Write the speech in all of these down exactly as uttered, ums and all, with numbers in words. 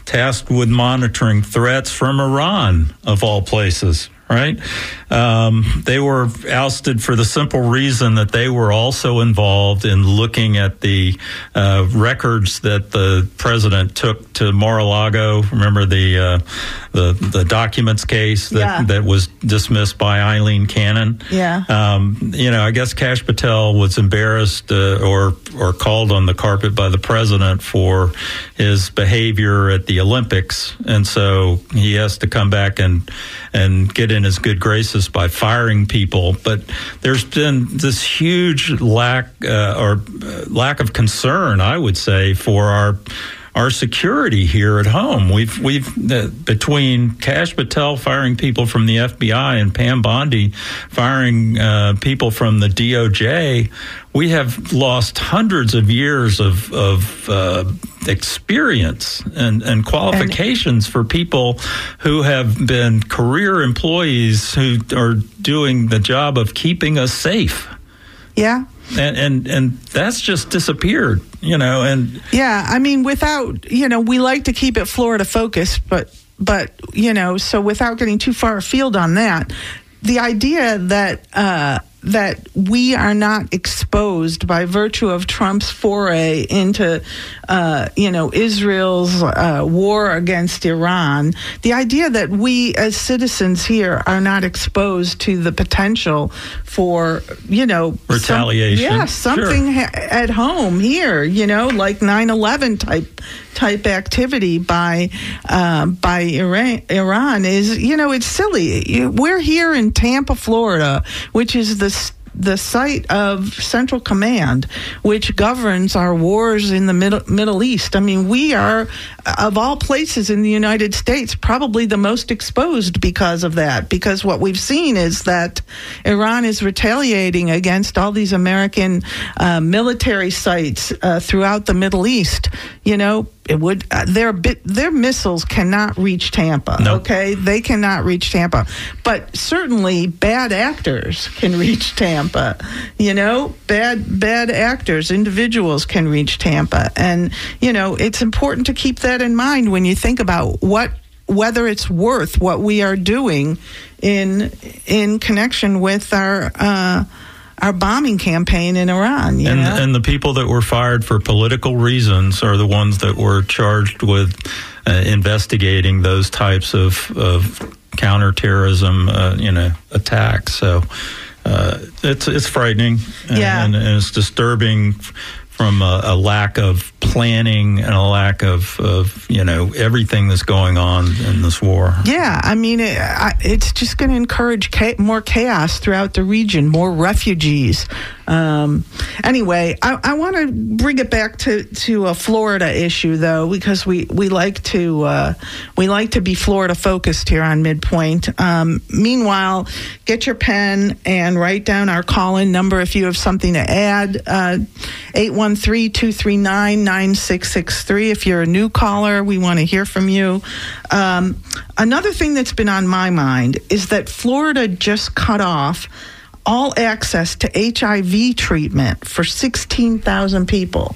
tasked with monitoring threats from Iran, of all places. Right? Um, they were ousted for the simple reason that they were also involved in looking at the uh, records that the president took to Mar-a-Lago. Remember the uh, the the documents case that, yeah. that was dismissed by Eileen Cannon? Yeah. Um, you know, I guess Kash Patel was embarrassed uh, or or called on the carpet by the president for his behavior at the Olympics, and so he has to come back and and get in his good graces by firing people. But there's been this huge lack uh, or uh, lack of concern, I would say, for our our security here at home. We've we've uh, between Kash Patel firing people from the F B I and Pam Bondi firing uh, people from the D O J, we have lost hundreds of years of of uh, experience and, and qualifications and, for people who have been career employees who are doing the job of keeping us safe. Yeah. And, and and that's just disappeared, you know. And yeah, I mean, without, you know, we like to keep it Florida focused, but but you know, so without getting too far afield on that, the idea that uh, that we are not exposed by virtue of Trump's foray into, uh, you know, Israel's uh, war against Iran, the idea that we as citizens here are not exposed to the potential for, you know, retaliation. Some, yeah, something sure. ha- at home here, you know, like nine eleven type type activity by uh, by Iran, Iran is, you know, it's silly. We're here in Tampa, Florida, which is the the site of Central Command, which governs our wars in the Middle, Middle East. I mean, we are, of all places in the United States, probably the most exposed because of that, because what we've seen is that Iran is retaliating against all these American uh, military sites uh, throughout the Middle East. You know, it would uh, their bit their missiles cannot reach Tampa. Nope. Okay, they cannot reach Tampa, but certainly bad actors can reach Tampa. You know, bad bad actors, individuals can reach Tampa, and you know, it's important to keep that in mind when you think about what whether it's worth what we are doing in in connection with our. Uh, our bombing campaign in Iran. You and, know? and the people that were fired for political reasons are the ones that were charged with uh, investigating those types of, of counterterrorism, uh, you know, attacks. So uh, it's it's frightening, and, yeah. and, and it's disturbing from a, a lack of planning and a lack of, of, you know, everything that's going on in this war. Yeah, I mean, it, I, it's just going to encourage cha- more chaos throughout the region, more refugees. Um, anyway, I, I want to bring it back to, to a Florida issue, though, because we, we like to uh, we like to be Florida focused here on Midpoint. Um, meanwhile, get your pen and write down our call-in number if you have something to add. Uh, eight one three, two three nine, nine six six three. If you're a new caller, we want to hear from you. Um, another thing that's been on my mind is that Florida just cut off all access to H I V treatment for sixteen thousand people.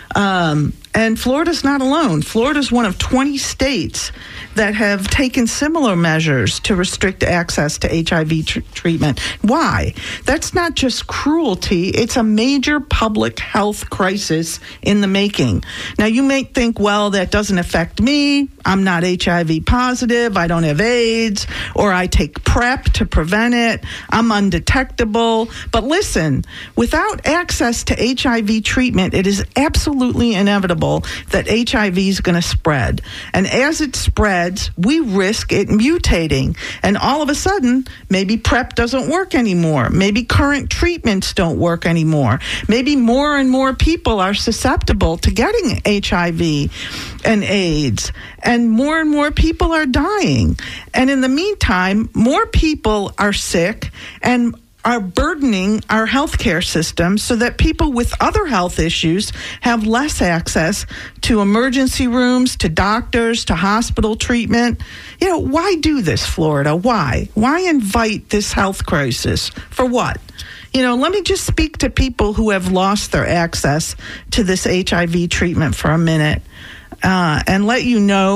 Um, and Florida's not alone. Florida's one of twenty states that have taken similar measures to restrict access to H I V tr- treatment. Why? That's not just cruelty. It's a major public health crisis in the making. Now, you may think, well, that doesn't affect me. I'm not H I V positive. I don't have AIDS, or I take PrEP to prevent it. I'm undetectable. But listen, without access to H I V treatment, it is absolutely inevitable that H I V is going to spread. And as it spreads, we risk it mutating. And all of a sudden, maybe PrEP doesn't work anymore. Maybe current treatments don't work anymore. Maybe more and more people are susceptible to getting H I V and AIDS. And more and more people are dying. And in the meantime, more people are sick and are burdening our healthcare system so that people with other health issues have less access to emergency rooms, to doctors, to hospital treatment. You know, why do this, Florida? Why? Why invite this health crisis? For what? You know, let me just speak to people who have lost their access to this H I V treatment for a minute uh, and let you know